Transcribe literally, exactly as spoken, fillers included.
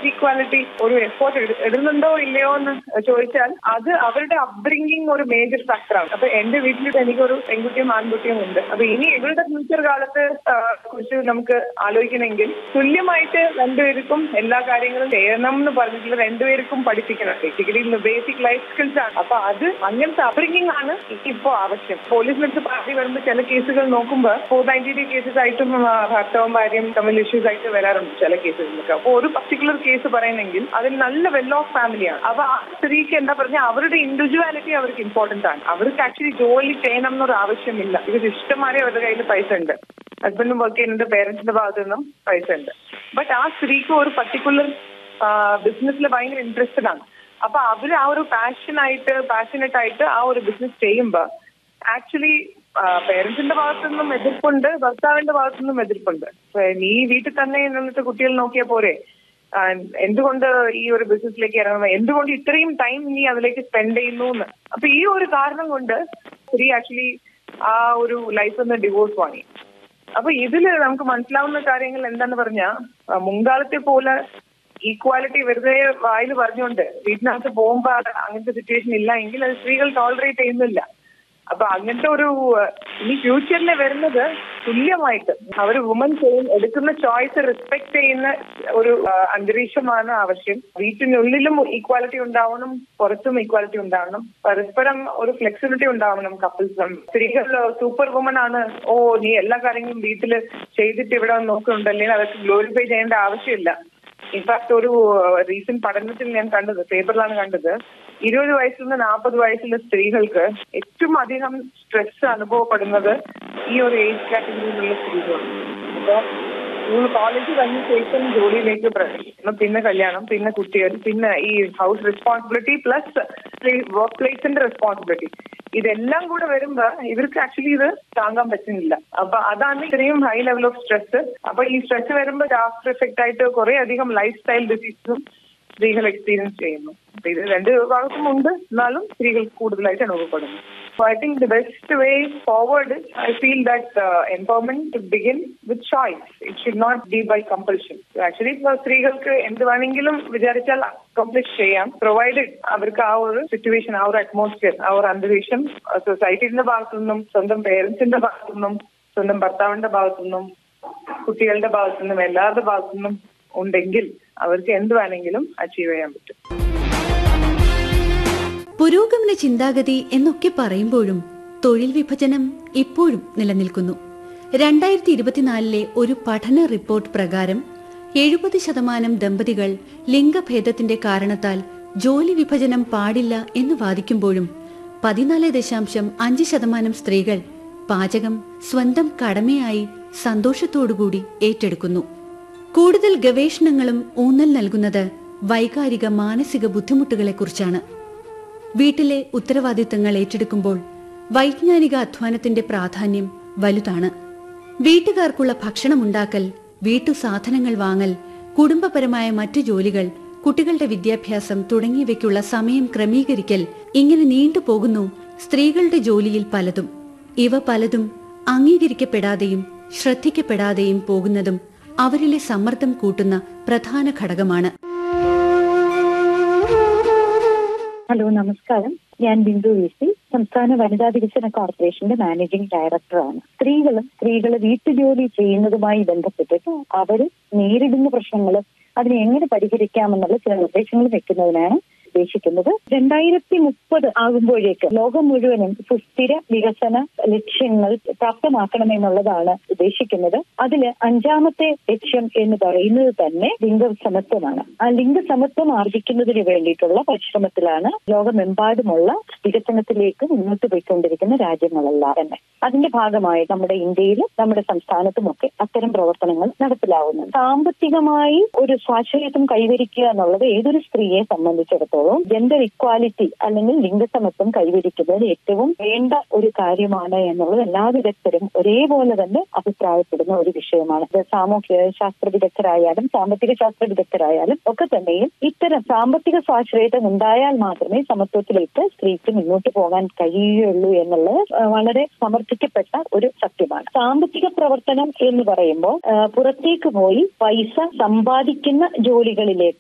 Equality ഒരു effort ഇടുന്നുണ്ടോ ഇല്ലയോ എന്ന് ചോദിച്ചാൽ അത് അവരുടെ അപ്ബ്രിംഗിങ് ഒരു മേജർ ഫാക്ടറാണ്. അപ്പൊ എന്റെ വീട്ടിൽ എനിക്കൊരു പെൺകുട്ടിയും ആൺകുട്ടിയും ഉണ്ട്. അപ്പൊ ഇനി ഇവരുടെ ഫ്യൂച്ചർ കാലത്ത് കുറിച്ച് നമുക്ക് ആലോചിക്കണമെങ്കിൽ തുല്യമായിട്ട് രണ്ടുപേർക്കും എല്ലാ കാര്യങ്ങളും ചെയ്യണം എന്ന് പറഞ്ഞിട്ടുള്ള രണ്ടുപേർക്കും പഠിപ്പിക്കണം. ബേസിക്കലി ബേസിക് ലൈഫ് സ്കിൽസ് ആണ്. അപ്പൊ അത് അങ്ങനത്തെ അപ്ബ്രിംഗിംഗ് ആണ് ഇപ്പോ ആവശ്യം. പോലീസിനടുത്ത് പാർട്ടി വരുമ്പോൾ ചില കേസുകൾ നോക്കുമ്പോൾ ഫോർ നയൻറ്റി ഡി കേസസ് ആയിട്ടും ഭർത്താവും ഭാര്യയും തമ്മിൽ ഇഷ്യൂസ് ആയിട്ട് വരാറുണ്ട് ചില കേസുകളിലൊക്കെ. അപ്പൊ ഒരു പർട്ടിക്കുലർ കേസ് പറയണമെങ്കിൽ അതിൽ നല്ല വെൽ ഓഫ് ഫാമിലിയാണ്. അപ്പൊ ആ സ്ത്രീക്ക് എന്താ പറഞ്ഞാൽ അവരുടെ ഇൻഡിവിജ്വാലിറ്റി അവർക്ക് ഇമ്പോർട്ടന്റ് ആണ്. അവർക്ക് ആക്ച്വലി ജോലി ചെയ്യണം എന്നൊരു ആവശ്യമില്ല. ഇത് ഇഷ്ടമാരെ അവരുടെ കയ്യിൽ പൈസ ഉണ്ട്, ഹസ്ബൻഡും വർക്ക് ചെയ്യുന്നുണ്ട്, പേരൻസിന്റെ ഭാഗത്തു നിന്നും പൈസ ഉണ്ട്. ബട്ട് ആ സ്ത്രീക്ക് ഒരു പർട്ടിക്കുലർ ബിസിനസ്സിൽ ഭയങ്കര ഇൻട്രസ്റ്റഡ് ആണ്. അപ്പൊ അവര് ആ ഒരു പാഷനായിട്ട് പാഷനറ്റ് ആയിട്ട് ആ ഒരു ബിസിനസ് ചെയ്യുമ്പോൾ ആക്ച്വലി പേരൻസിന്റെ ഭാഗത്തു നിന്നും എതിർപ്പുണ്ട്, ഭർത്താവിന്റെ ഭാഗത്തു നിന്നും എതിർപ്പുണ്ട്. നീ വീട്ടിൽ തന്നെ നിന്നിട്ട് കുട്ടികൾ നോക്കിയാൽ പോരെ, എന്തുകൊണ്ട് ഈ ഒരു ബിസിനസ്സിലേക്ക് ഇറങ്ങുന്നത്, എന്തുകൊണ്ട് ഇത്രയും ടൈം നീ അതിലേക്ക് സ്പെൻഡ് ചെയ്യുന്നു എന്ന്. അപ്പൊ ഈ ഒരു കാരണം കൊണ്ട് സ്ത്രീ ആക്ച്വലി ആ ഒരു ലൈഫിൽ നിന്ന് ഡിവോഴ്സ് വാങ്ങി. അപ്പൊ ഇതില് നമുക്ക് മനസ്സിലാവുന്ന കാര്യങ്ങൾ എന്താന്ന് പറഞ്ഞാൽ മുൻകാലത്തെ പോലെ ഈക്വാലിറ്റി വെറുതെ വായിൽ പറഞ്ഞുകൊണ്ട് വീട്ടിനകത്ത് പോകുമ്പോ അങ്ങനത്തെ സിറ്റുവേഷൻ ഇല്ല എങ്കിൽ അത് സ്ത്രീകൾ ടോളറേറ്റ് ചെയ്യുന്നില്ല. അപ്പൊ അങ്ങനത്തെ ഒരു ഇനി ഫ്യൂച്ചറിൽ വരുന്നത് തുല്യമായിട്ട് അവർ വുമൻ ചെയ്യുന്ന എടുക്കുന്ന ചോയ്സ് റെസ്പെക്ട് ചെയ്യുന്ന ഒരു അന്തരീക്ഷമാണ് ആവശ്യം. വീട്ടിനുള്ളിലും ഈക്വാലിറ്റി ഉണ്ടാവണം, പുറത്തും ഈക്വാലിറ്റി ഉണ്ടാവണം, പരസ്പരം ഒരു ഫ്ലെക്സിബിലിറ്റി ഉണ്ടാവണം കപ്പിൾസും. സ്ത്രീകൾ സൂപ്പർ വുമൺ ആണ്, ഓ നീ എല്ലാ കാര്യങ്ങളും വീട്ടിൽ ചെയ്തിട്ട് ഇവിടെ നോക്കുന്നുണ്ടല്ലേ, അതൊക്കെ ഗ്ലോറിഫൈ ചെയ്യേണ്ട ആവശ്യമില്ല. ഇൻഫാക്ട് ഒരു റീസെന്റ് പഠനത്തിൽ ഞാൻ കണ്ടത്, പേപ്പറിലാണ് കണ്ടത്, ഇരുപത് വയസ്സിൽ നിന്ന് നാൽപ്പത് വയസ്സിലെ സ്ത്രീകൾക്ക് ഏറ്റവും അധികം സ്ട്രെസ് അനുഭവപ്പെടുന്നത് ഈ ഒരു ഏജ് കാറ്റഗറിയിലുള്ള സ്ത്രീകളാണ്. അപ്പൊ കോളേജ് കഴിഞ്ഞ ശേഷം ജോലിയിലേക്ക് പ്രവേശിക്കണം, പിന്നെ കല്യാണം, പിന്നെ കുട്ടികൾ, പിന്നെ ഈ house responsibility plus work പ്ലേസിന്റെ responsibility, ഇതെല്ലാം കൂടെ വരുമ്പോ ഇവർക്ക് ആക്ച്വലി ഇത് താങ്ങാൻ പറ്റുന്നില്ല. അപ്പൊ അതാണ് ഇത്രയും ഹൈ ലെവൽ ഓഫ് സ്ട്രെസ്. അപ്പൊ ഈ സ്ട്രെസ് വരുമ്പോൾ ആഫ്റ്റർ എഫക്റ്റ് ആയിട്ട് കുറെ അധികം ലൈഫ് സ്റ്റൈൽ ഡിസീസും സ്ത്രീകൾ എക്സ്പീരിയൻസ് ചെയ്യുന്നു. അപ്പൊ ഇത് രണ്ട് ഭാഗത്തും ഉണ്ട്, എന്നാലും സ്ത്രീകൾ കൂടുതലായിട്ട് അനുഭവപ്പെടുന്നു. So I think the best way forward is, I feel that uh, empowerment to begin with choice. It should not be by compulsion. So actually, for സ്ത്രീകൾക്ക് എന്ത് വേണമെങ്കിലും വിചാരിച്ചാൽ അക്കംപ്ലിഷ് ചെയ്യാം, പ്രൊവൈഡഡ് അവർക്ക് ആ ഒരു സിറ്റുവേഷൻ, ആ ഒരു അറ്റ്മോസ്ഫിയർ, ആ ഒരു അന്തരീക്ഷം സൊസൈറ്റിന്റെ ഭാഗത്തു നിന്നും, സ്വന്തം പേരൻസിന്റെ ഭാഗത്തു നിന്നും, സ്വന്തം ഭർത്താവിന്റെ ഭാഗത്തു നിന്നും, കുട്ടികളുടെ ഭാഗത്തു നിന്നും, എല്ലാവരുടെ ഭാഗത്തു നിന്നും ഉണ്ടെങ്കിൽ അവർക്ക് എന്ത് വേണമെങ്കിലും അച്ചീവ് ചെയ്യാൻ പറ്റും. പുരോഗമന ചിന്താഗതി എന്നൊക്കെ പറയുമ്പോഴും തൊഴിൽ വിഭജനം ഇപ്പോഴും നിലനിൽക്കുന്നു. രണ്ടായിരത്തി ഇരുപത്തിനാലിലെ ഒരു പഠന റിപ്പോർട്ട് പ്രകാരം എഴുപത് ശതമാനം ദമ്പതികൾ ലിംഗഭേദത്തിന്റെ കാരണത്താൽ ജോലി വിഭജനം പാടില്ല എന്ന് വാദിക്കുമ്പോഴും പതിനാല് ദശാംശം അഞ്ച് ശതമാനം സ്ത്രീകൾ പാചകം സ്വന്തം കടമയായി സന്തോഷത്തോടുകൂടി ഏറ്റെടുക്കുന്നു. കൂടുതൽ ഗവേഷണങ്ങളും ഊന്നൽ നൽകുന്നത് വൈകാരിക മാനസിക ബുദ്ധിമുട്ടുകളെക്കുറിച്ചാണ്. വീട്ടിലെ ഉത്തരവാദിത്തങ്ങൾ ഏറ്റെടുക്കുമ്പോൾ വൈജ്ഞാനിക അധ്വാനത്തിന്റെ പ്രാധാന്യം വലുതാണ്. വീട്ടുകാർക്കുള്ള ഭക്ഷണമുണ്ടാക്കൽ, വീട്ടു സാധനങ്ങൾ വാങ്ങൽ, കുടുംബപരമായ മറ്റു ജോലികൾ, കുട്ടികളുടെ വിദ്യാഭ്യാസം തുടങ്ങിയവയ്ക്കുള്ള സമയം ക്രമീകരിക്കൽ, ഇങ്ങനെ നീണ്ടുപോകുന്നു സ്ത്രീകളുടെ ജോലിയിൽ പലതും. ഇവ പലതും അംഗീകരിക്കപ്പെടാതെയും ശ്രദ്ധിക്കപ്പെടാതെയും പോകുന്നതും അവരിലെ സമ്മർദ്ദം കൂട്ടുന്ന പ്രധാന ഘടകമാണ്. ഹലോ, നമസ്കാരം. ഞാൻ ബിന്ദു വി സി, സംസ്ഥാന വനിതാ വികസന കോർപ്പറേഷന്റെ മാനേജിംഗ് ഡയറക്ടറാണ്. സ്ത്രീകളും സ്ത്രീകൾ വീട്ടുജോലി ചെയ്യുന്നതുമായി ബന്ധപ്പെട്ടിട്ട് അവർ നേരിടുന്ന പ്രശ്നങ്ങൾ, അതിനെ എങ്ങനെ പരിഹരിക്കാമെന്നുള്ള ചില നിർദ്ദേശങ്ങൾ വെക്കുന്നതിനാണ് ഉദ്ദേശിക്കുന്നത്. രണ്ടായിരത്തി മുപ്പത് ആകുമ്പോഴേക്ക് ലോകം മുഴുവനും സുസ്ഥിര വികസന ലക്ഷ്യങ്ങൾ പ്രാപ്തമാക്കണമെന്നുള്ളതാണ് ഉദ്ദേശിക്കുന്നത്. അതില് അഞ്ചാമത്തെ ലക്ഷ്യം എന്ന് പറയുന്നത് തന്നെ ലിംഗസമത്വമാണ്. ആ ലിംഗസമത്വം ആർജിക്കുന്നതിന് വേണ്ടിയിട്ടുള്ള പരിശ്രമത്തിലാണ് ലോകമെമ്പാടുമുള്ള വികസനത്തിലേക്ക് മുന്നോട്ട് പോയിക്കൊണ്ടിരിക്കുന്ന രാജ്യങ്ങളെല്ലാം തന്നെ. അതിന്റെ ഭാഗമായി നമ്മുടെ ഇന്ത്യയിലും നമ്മുടെ സംസ്ഥാനത്തുമൊക്കെ അത്തരം പ്രവർത്തനങ്ങൾ നടപ്പിലാവുന്നു. സാമ്പത്തികമായി ഒരു സ്വാശ്രയത്വം കൈവരിക്കുക എന്നുള്ളത് ഏതൊരു സ്ത്രീയെ സംബന്ധിച്ചിടത്തോളം ജെൻഡർ ഇക്വാലിറ്റി അല്ലെങ്കിൽ ലിംഗസമത്വം കൈവരിക്കുന്നതിന് ഏറ്റവും വേണ്ട ഒരു കാര്യമാണ് എന്നുള്ളത് എല്ലാ വിദഗ്ധരും ഒരേപോലെ തന്നെ അഭിപ്രായപ്പെടുന്ന ഒരു വിഷയമാണ്. സാമൂഹ്യ ശാസ്ത്ര വിദഗ്ധരായാലും സാമ്പത്തിക ശാസ്ത്ര വിദഗ്ധരായാലും ഒക്കെ തന്നെയും ഇത്തരം സാമ്പത്തിക സ്വാശ്രയത്വം ഉണ്ടായാൽ മാത്രമേ സമത്വത്തിലേക്ക് സ്ത്രീക്ക് മുന്നോട്ട് പോകാൻ കഴിയുകയുള്ളൂ എന്നുള്ളത് വളരെ സമർത്ഥിക്കപ്പെട്ട ഒരു സത്യമാണ്. സാമ്പത്തിക പ്രവർത്തനം എന്ന് പറയുമ്പോൾ പുറത്തേക്ക് പോയി പൈസ സമ്പാദിക്കുന്ന ജോലികളിലേക്ക്